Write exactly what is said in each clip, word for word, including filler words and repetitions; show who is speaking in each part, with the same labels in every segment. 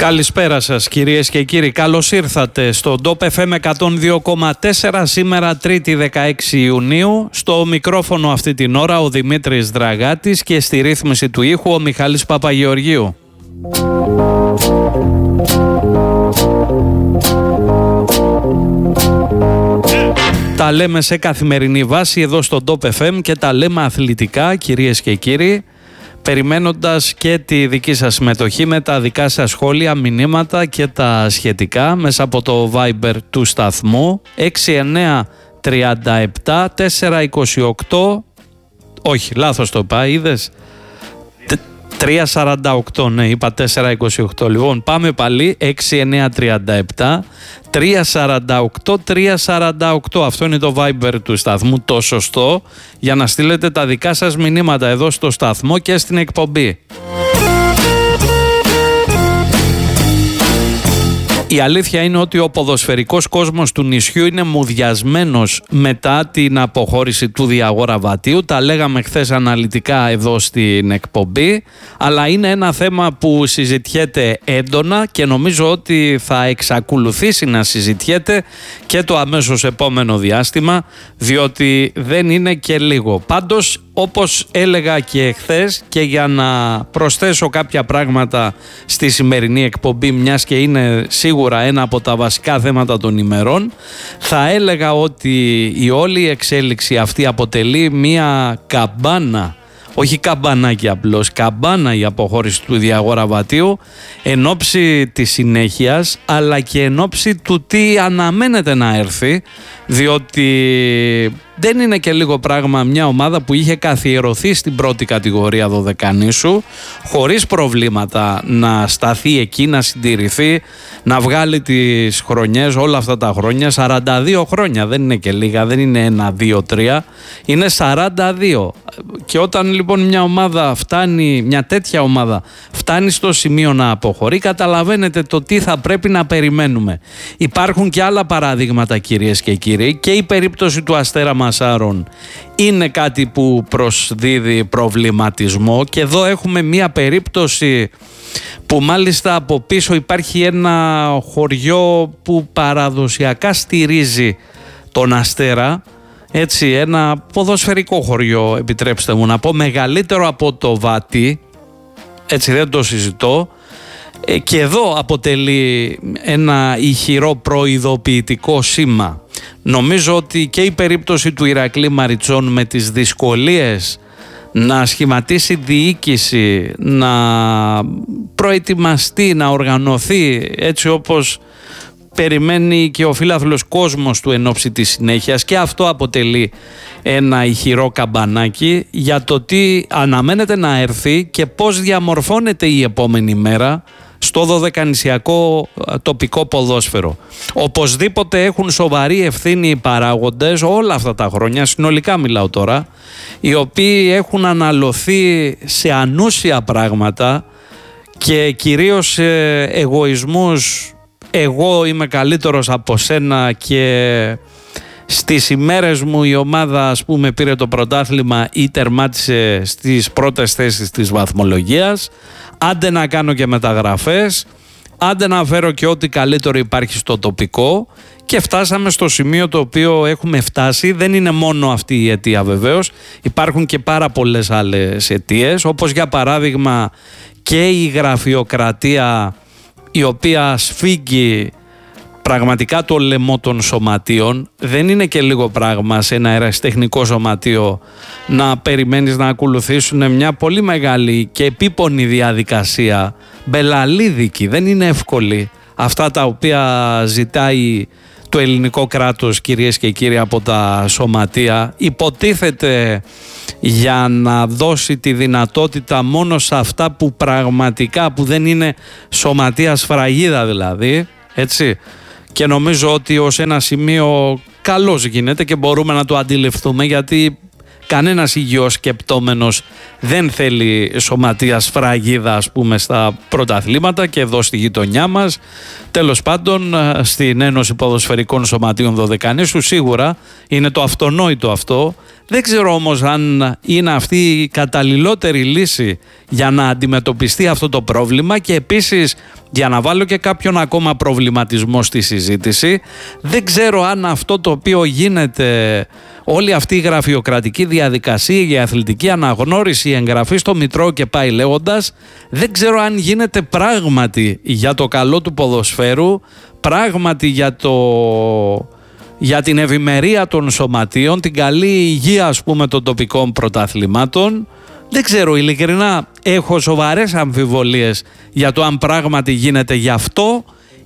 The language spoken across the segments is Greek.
Speaker 1: Καλησπέρα σας κυρίες και κύριοι. Καλώς ήρθατε στο ντοπ εφ εμ εκατόν δύο κόμμα τέσσερα σήμερα Τρίτη δεκαέξι Ιουνίου. Στο μικρόφωνο αυτή την ώρα ο Δημήτρης Δραγάτης και στη ρύθμιση του ήχου ο Μιχάλης Παπαγεωργίου. Τα λέμε σε καθημερινή βάση εδώ στο ντοπ εφ εμ και τα λέμε αθλητικά κυρίες και κύριοι, περιμένοντας και τη δική σας συμμετοχή με τα δικά σας σχόλια, μηνύματα και τα σχετικά μέσα από το Viber του σταθμού έξι εννέα τριάντα επτά τετρακόσια είκοσι οκτώ, όχι λάθος το είπα, είδες, τριακόσια σαράντα οκτώ, ναι είπα τετρακόσια είκοσι οκτώ. Λοιπόν πάμε πάλι έξι εννέα τριάντα επτά τριακόσια σαράντα οκτώ τριακόσια σαράντα οκτώ. Αυτό είναι το Viber του σταθμού, το σωστό, για να στείλετε τα δικά σας μηνύματα εδώ στο σταθμό και στην εκπομπή. Η αλήθεια είναι ότι ο ποδοσφαιρικός κόσμος του νησιού είναι μουδιασμένος μετά την αποχώρηση του Διαγοραβατίου. Τα λέγαμε χθες αναλυτικά εδώ στην εκπομπή, αλλά είναι ένα θέμα που συζητιέται έντονα και νομίζω ότι θα εξακολουθήσει να συζητιέται και το αμέσως επόμενο διάστημα, διότι δεν είναι και λίγο. Πάντως, όπως έλεγα και χθες, και για να προσθέσω κάποια πράγματα στη σημερινή εκπομπή, μιας και είναι σίγουρα ένα από τα βασικά θέματα των ημερών, θα έλεγα ότι η όλη εξέλιξη αυτή αποτελεί μια καμπάνα, όχι καμπανάκι απλώς, καμπάνα η αποχώρηση του Διαγοραβατίου εν ώψη της συνέχειας, αλλά και εν ώψη του τι αναμένεται να έρθει, διότι δεν είναι και λίγο πράγμα μια ομάδα που είχε καθιερωθεί στην πρώτη κατηγορία δωδεκανήσου χωρίς προβλήματα να σταθεί εκεί, να συντηρηθεί, να βγάλει τις χρονιές όλα αυτά τα χρόνια, σαράντα δύο χρόνια, δεν είναι και λίγα, δεν είναι ένα, δύο, τρία, είναι σαράντα δύο. Και όταν λοιπόν μια ομάδα φτάνει, μια τέτοια ομάδα φτάνει στο σημείο να αποχωρεί, καταλαβαίνετε το τι θα πρέπει να περιμένουμε. Υπάρχουν και άλλα παραδείγματα κυρίες και κύριοι, και η περίπτωση του Αστέρα Μασάρων είναι κάτι που προσδίδει προβληματισμό, και εδώ έχουμε μια περίπτωση που μάλιστα από πίσω υπάρχει ένα χωριό που παραδοσιακά στηρίζει τον Αστέρα, έτσι, ένα ποδοσφαιρικό χωριό, επιτρέψτε μου να πω, μεγαλύτερο από το Βάτι, έτσι δεν το συζητώ, και εδώ αποτελεί ένα ηχηρό προειδοποιητικό σήμα. Νομίζω ότι και η περίπτωση του Ηρακλή Μαριτσών με τις δυσκολίες να σχηματίσει διοίκηση, να προετοιμαστεί, να οργανωθεί έτσι όπως περιμένει και ο φιλάθλος κόσμος του εν ώψη της συνέχειας, και αυτό αποτελεί ένα ηχηρό καμπανάκι για το τι αναμένεται να έρθει και πώς διαμορφώνεται η επόμενη μέρα στο δωδεκανησιακό τοπικό ποδόσφαιρο. Οπωσδήποτε έχουν σοβαρή ευθύνη οι παράγοντες όλα αυτά τα χρόνια, συνολικά μιλάω τώρα, οι οποίοι έχουν αναλωθεί σε ανούσια πράγματα και κυρίως σε εγωισμούς. Εγώ είμαι καλύτερος από σένα και στις ημέρες μου η ομάδα, ας πούμε, πήρε το πρωτάθλημα ή τερμάτισε στις πρώτες θέσεις της βαθμολογίας. Άντε να κάνω και μεταγραφές, άντε να φέρω και ό,τι καλύτερο υπάρχει στο τοπικό, και φτάσαμε στο σημείο το οποίο έχουμε φτάσει. Δεν είναι μόνο αυτή η αιτία βεβαίως, υπάρχουν και πάρα πολλές άλλες αιτίες, όπως για παράδειγμα και η γραφειοκρατία, η οποία σφίγγει πραγματικά το λαιμό των σωματείων. Δεν είναι και λίγο πράγμα σε ένα ερασιτεχνικό σωματείο να περιμένεις να ακολουθήσουν μια πολύ μεγάλη και επίπονη διαδικασία, μπελαλίδικη, δεν είναι εύκολη αυτά τα οποία ζητάει το ελληνικό κράτος, κυρίες και κύριοι, από τα σωματεία. Υποτίθεται για να δώσει τη δυνατότητα μόνο σε αυτά που πραγματικά, που δεν είναι σωματεία σφραγίδα δηλαδή, έτσι. Και νομίζω ότι ως ένα σημείο καλώς γίνεται και μπορούμε να το αντιληφθούμε, γιατί κανένας υγιός σκεπτόμενος δεν θέλει σωματεία σφραγίδα, ας πούμε, στα πρωταθλήματα, και εδώ στη γειτονιά μας Τέλος πάντων, στην Ένωση Ποδοσφαιρικών Σωματείων Δωδεκανήσου σίγουρα είναι το αυτονόητο αυτό. Δεν ξέρω όμως αν είναι αυτή η καταλληλότερη λύση για να αντιμετωπιστεί αυτό το πρόβλημα, και επίσης για να βάλω και κάποιον ακόμα προβληματισμό στη συζήτηση, δεν ξέρω αν αυτό το οποίο γίνεται, όλη αυτή η γραφειοκρατική διαδικασία για αθλητική αναγνώριση, η εγγραφή στο Μητρό και πάει λέγοντας, δεν ξέρω αν γίνεται πράγματι για το καλό του ποδοσφαίρου, πράγματι για το... για την ευημερία των σωματείων, την καλή υγεία ας πούμε των τοπικών πρωταθλημάτων. Δεν ξέρω, ειλικρινά έχω σοβαρές αμφιβολίες για το αν πράγματι γίνεται γι' αυτό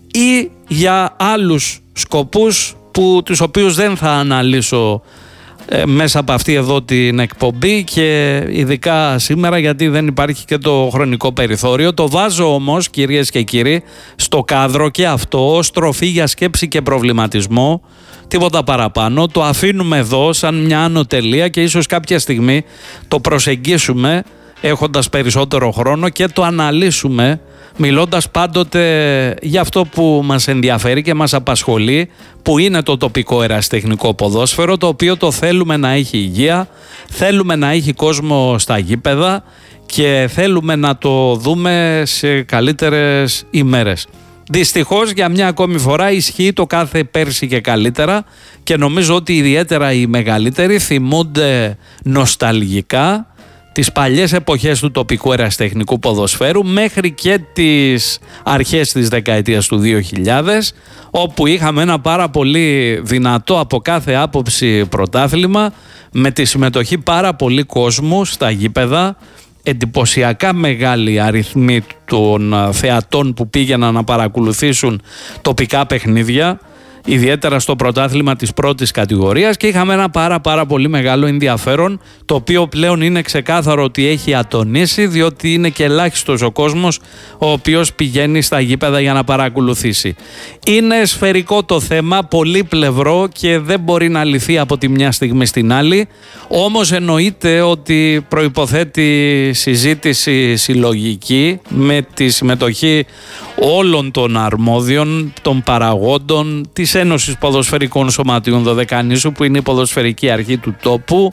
Speaker 1: ή για άλλους σκοπούς που, τους οποίους δεν θα αναλύσω ε, μέσα από αυτή εδώ την εκπομπή, και ειδικά σήμερα γιατί δεν υπάρχει και το χρονικό περιθώριο. Το βάζω όμως, κυρίες και κύριοι, στο κάδρο και αυτό ως τροφή για σκέψη και προβληματισμό. Τίποτα παραπάνω, το αφήνουμε εδώ σαν μια άνω τελεία και ίσως κάποια στιγμή το προσεγγίσουμε έχοντας περισσότερο χρόνο και το αναλύσουμε, μιλώντας πάντοτε για αυτό που μας ενδιαφέρει και μας απασχολεί, που είναι το τοπικό ερασιτεχνικό ποδόσφαιρο, το οποίο το θέλουμε να έχει υγεία, θέλουμε να έχει κόσμο στα γήπεδα και θέλουμε να το δούμε σε καλύτερες ημέρες. Δυστυχώς για μια ακόμη φορά ισχύει το κάθε πέρσι και καλύτερα, και νομίζω ότι ιδιαίτερα οι μεγαλύτεροι θυμούνται νοσταλγικά τις παλιές εποχές του τοπικού ερασιτεχνικού ποδοσφαίρου μέχρι και τις αρχές της δεκαετίας του δύο χιλιάδες, όπου είχαμε ένα πάρα πολύ δυνατό από κάθε άποψη πρωτάθλημα με τη συμμετοχή πάρα πολύ κόσμου στα γήπεδα, εντυπωσιακά μεγάλοι αριθμοί των θεατών που πήγαιναν να παρακολουθήσουν τοπικά παιχνίδια, ιδιαίτερα στο πρωτάθλημα της πρώτης κατηγορίας, και είχαμε ένα πάρα πάρα πολύ μεγάλο ενδιαφέρον, το οποίο πλέον είναι ξεκάθαρο ότι έχει ατονίσει, διότι είναι και ελάχιστος ο κόσμος ο οποίος πηγαίνει στα γήπεδα για να παρακολουθήσει. Είναι σφαιρικό το θέμα, πολύπλευρο και δεν μπορεί να λυθεί από τη μια στιγμή στην άλλη, όμως εννοείται ότι προϋποθέτει συζήτηση συλλογική με τη συμμετοχή όλων των αρμόδιων, των παραγόντων, της Ένωσης Ποδοσφαιρικών Σωματείων Δωδεκανήσου, που είναι η ποδοσφαιρική αρχή του τόπου,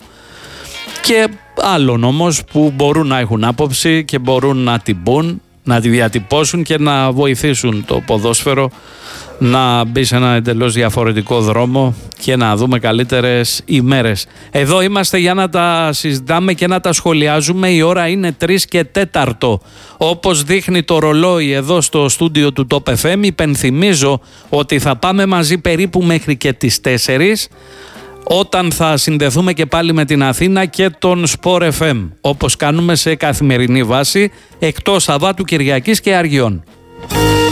Speaker 1: και άλλων όμως που μπορούν να έχουν άποψη και μπορούν να την πούν, να τη διατυπώσουν και να βοηθήσουν το ποδόσφαιρο να μπει σε ένα εντελώς διαφορετικό δρόμο και να δούμε καλύτερες ημέρες. Εδώ είμαστε για να τα συζητάμε και να τα σχολιάζουμε. Η ώρα είναι τρεις και τέταρτο. Όπως δείχνει το ρολόι εδώ στο στούντιο του Top εφ εμ, υπενθυμίζω ότι θα πάμε μαζί περίπου μέχρι και τις τέσσερις, όταν θα συνδεθούμε και πάλι με την Αθήνα και τον Sport εφ εμ, όπως κάνουμε σε καθημερινή βάση, εκτός Σαββάτου, Κυριακής και Αργιών.